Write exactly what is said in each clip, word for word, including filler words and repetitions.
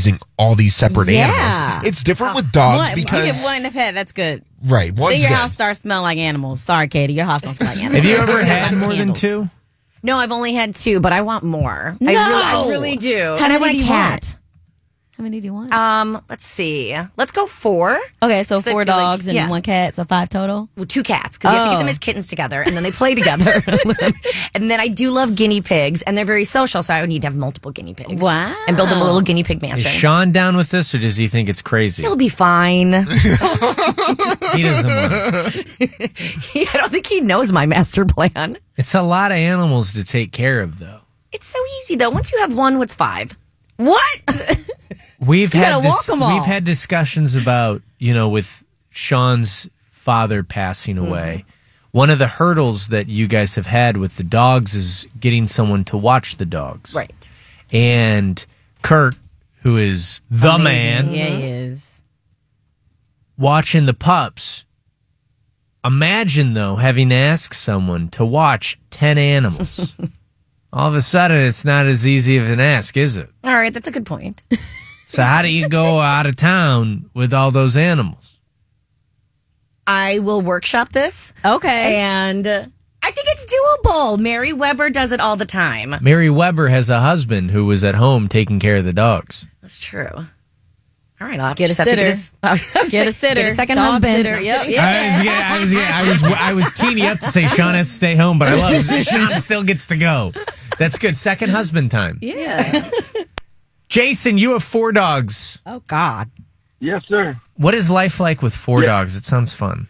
raising all these separate Yeah. animals. It's different with dogs One, because you get one in the pet. That's good. right. One's Then your good. house starts smelling like animals. Sorry, Katie, your house don't smell like animals. Have you ever got had lots of more than candles. two? No, I've only had two, but I want more. No. I, really, I really do. How and I many want do a you cat. want? How many do you want? Um, let's see. Let's go four. Okay, so So I four feel like- dogs and yeah. one cat, so five total. Well, two cats, because you have to get Oh. them as kittens together, and then they play together. And then I do love guinea pigs, and they're very social, so I would need to have multiple guinea pigs. Wow. And build them a little guinea pig Is mansion. Sean down with this, or does he think it's crazy? He'll be fine. He doesn't want it. I don't think he knows my master plan. It's a lot of animals to take care of, though. It's so easy, though. Once you have one, what's five? What? We've You had gotta walk 'em all. we've had discussions about, you know, with Sean's father passing away. One of the hurdles that you guys have had with the dogs is getting someone to watch the dogs. Right. And Kurt, who is the man, Yeah, he is. watching the pups. Imagine, though, having to ask someone to watch ten animals. All of a sudden, it's not as easy of an ask, is it? All right, that's a good point. So how do you go out of town with all those animals? I will workshop this. Okay. And uh, I think it's doable. Mary Weber does it all the time. Mary Weber has a husband who was at home taking care of the dogs. That's true. All right, I'll have Get to a just have to sitter. this- I was gonna Get say, a sitter. Get a second Dog husband. sitter. Yep, I yep. was, yeah, I was, yeah, I was, I was teeing up to say Sean has to stay home, but I love it. Sean still gets to go. That's good. Second husband time. Yeah. Jason, you have four dogs. Oh, God. Yes, sir. What is life like with four Yeah. dogs? It sounds fun.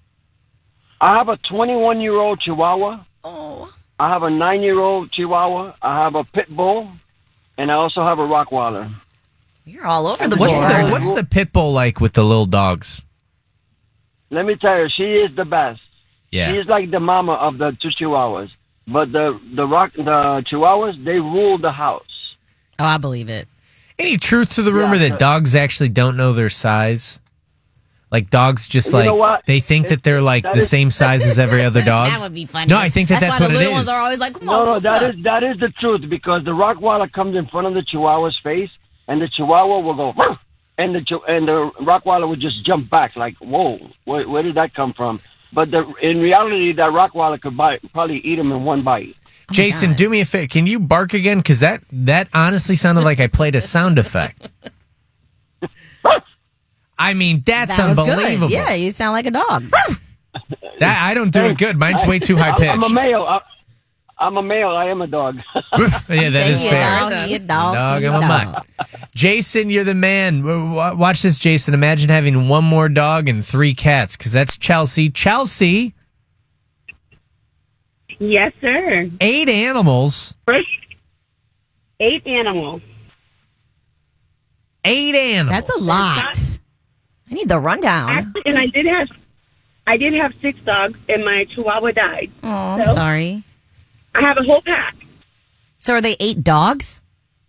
I have a twenty-one-year-old Chihuahua. Oh. I have a nine-year-old Chihuahua. I have a Pit Bull. And I also have a Rottweiler. You're all over the What's board. the What's the pit bull like with the little dogs? Let me tell you, she is the best. Yeah. She is like the mama of the two Chihuahuas. But the the rock the Chihuahuas, they rule the house. Oh, I believe it. Any truth to the rumor Yeah, that but- dogs actually don't know their size? Like dogs just You like know what? they think that they're like That the is- same size as every other dog. That would be funny. No, I think that that's, why what the it little is. ones are always like, come No, on, no, what's that up? is that is the truth because the Rottweiler comes in front of the Chihuahua's face, and the Chihuahua will go, "Ruff," and the Chi- and the Rottweiler would just jump back like, "Whoa, where, where did that come from?" But the, in reality, that Rottweiler could bite, probably eat him in one bite. Jason, do me a favor. Can you bark again? Because that that honestly sounded like I played a sound effect. I mean, that's That was unbelievable. good. Yeah, you sound like a dog. That I don't do it good. Mine's way too high I'm a pitched. male. I, I'm a male. I am a dog. Yeah, that is You fair. dog, you dog, Dog, you I'm a dog. mutt. Jason, you're the man. W- w- Watch this, Jason. Imagine having one more dog and three cats, because that's Chelsea. Chelsea, Yes, sir. eight animals. First, eight animals. Eight animals. That's a lot. I need the rundown. Actually, and I did have, I did have six dogs, and my Chihuahua died. Oh, I'm So? sorry. I have a whole pack. So are they eight dogs?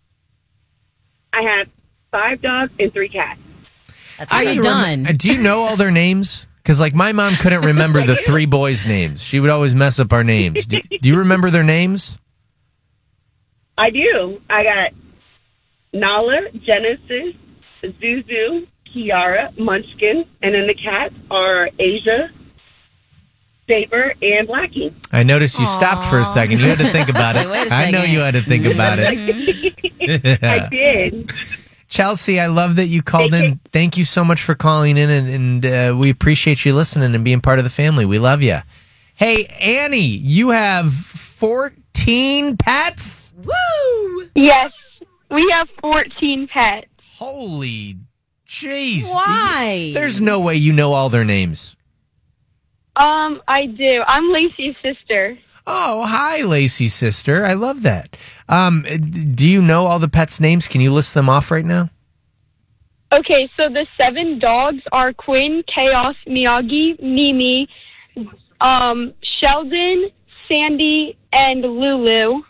I have five dogs and three cats. That's Are good. you done? Uh, Do you know all their names? Because, like, my mom couldn't remember the three boys' names. She would always mess up our names. Do, do you remember their names? I do. I got Nala, Genesis, Zuzu, Kiara, Munchkin, and then the cats are Asia, Saber, and Blackie. I noticed you stopped for a second. You had to think about it. Wait a I know second. you had to think about it. I did. Chelsea, I love that you called Thank in. you. Thank you so much for calling in, and, and uh, we appreciate you listening and being part of the family. We love you. Hey, Annie, you have fourteen pets? Woo! Yes, we have fourteen pets. Holy jeez. Why? There's no way you know all their names. Um, I do. I'm Lacey's sister. Oh, hi, Lacey's sister. I love that. Um, do you know all the pets' names? Can you list them off right now? Okay, so the seven dogs are Quinn, Chaos, Miyagi, Mimi, um, Sheldon, Sandy, and Lulu.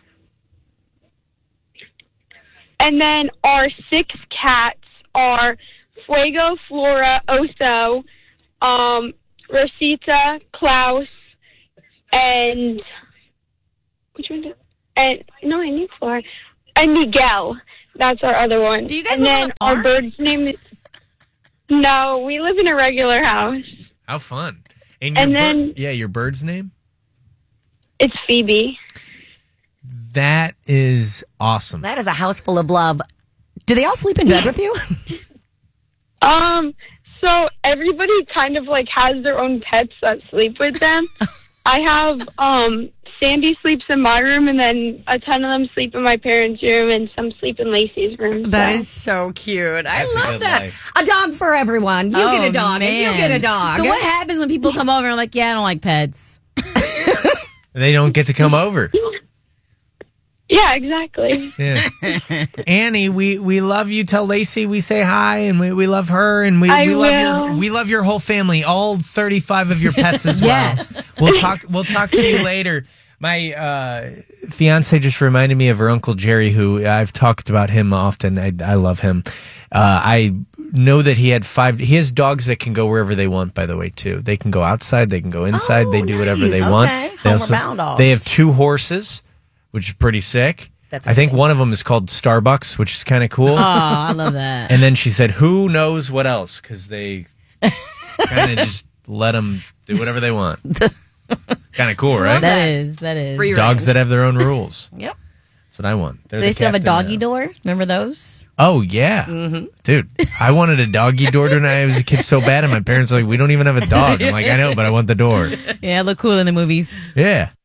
And then our six cats are Fuego, Flora, Oso, um, Rosita, Klaus, and which one? Did, and no, I need Flora and Miguel. That's our other one. Do you guys and live on then a farm? our bird's name is... No, we live in a regular house. How fun. And, And your then- bir- yeah, your bird's name? It's Phoebe. That is awesome. That is a house full of love. Do they all sleep in bed with you? Um, so everybody kind of like has their own pets that sleep with them. I have, um, Sandy sleeps in my room, and then a ton of them sleep in my parents' room, and some sleep in Lacey's room. That so. is so cute. I That's a love good that. life. A dog for everyone. You get a Oh, dog, and you man. get a dog. So what happens when people come over and are like, yeah, I don't like pets? They don't get to come over. Yeah, exactly. Yeah. Annie, we, we love you. Tell Lacey we say hi, and we, we love her, and we, I we love your will. we love your whole family, all thirty-five of your pets as well. Yes. We'll talk we'll talk to you later. My uh, fiance just reminded me of her Uncle Jerry, who I've talked about him often. I, I love him. Uh, I know that he had five. He has dogs that can go wherever they want, by the way, too. They can go outside. They can go inside. Oh, they do whatever they nice. want. Okay. They, Homeward bound dogs. they have two horses, which is pretty sick. That's I think amazing. one of them is called Starbucks, which is kind of cool. Oh, I love that. And then she said, who knows what else? Because they kind of just let them do whatever they want. Kind of cool, right? That is, that is. Free Dogs that have their own rules. Yep. That's what I want. They're Do they the still have a captain doggy now. door? Remember those? Oh, yeah. Dude, I wanted a doggy door when I was a kid so bad, and my parents were like, we don't even have a dog. I'm like, I know, but I want the door. Yeah, look cool in the movies. Yeah.